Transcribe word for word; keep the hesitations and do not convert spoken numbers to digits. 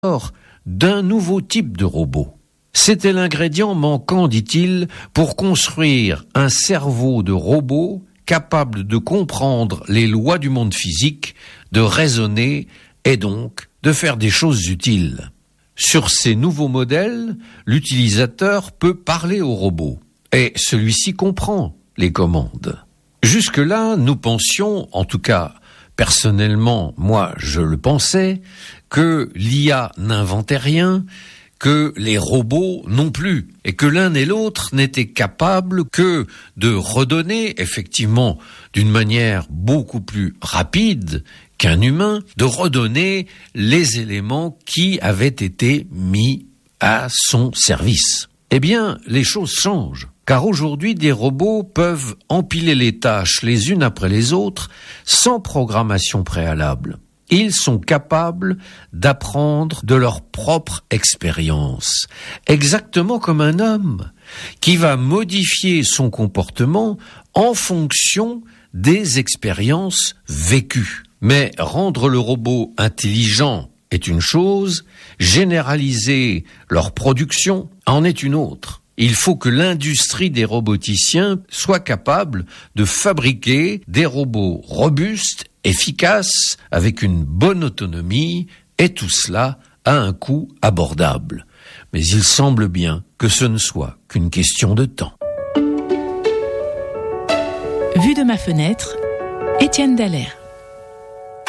d'un nouveau type de robot. C'était l'ingrédient manquant, dit-il, pour construire un cerveau de robot capable de comprendre les lois du monde physique, de raisonner et donc de faire des choses utiles. Sur ces nouveaux modèles, l'utilisateur peut parler au robot et celui-ci comprend les commandes. Jusque-là, nous pensions, en tout cas personnellement, moi je le pensais, que l'I A n'inventait rien, que les robots non plus, et que l'un et l'autre n'étaient capables que de redonner, effectivement, d'une manière beaucoup plus rapide qu'un humain, de redonner les éléments qui avaient été mis à son service. Eh bien, les choses changent, car aujourd'hui, des robots peuvent empiler les tâches les unes après les autres sans programmation préalable. Ils sont capables d'apprendre de leur propre expérience, exactement comme un homme qui va modifier son comportement en fonction des expériences vécues. Mais rendre le robot intelligent est une chose, généraliser leur production en est une autre. Il faut que l'industrie des roboticiens soit capable de fabriquer des robots robustes, efficaces, avec une bonne autonomie, et tout cela à un coût abordable. Mais il semble bien que ce ne soit qu'une question de temps. Vue de ma fenêtre, Étienne Dallaire.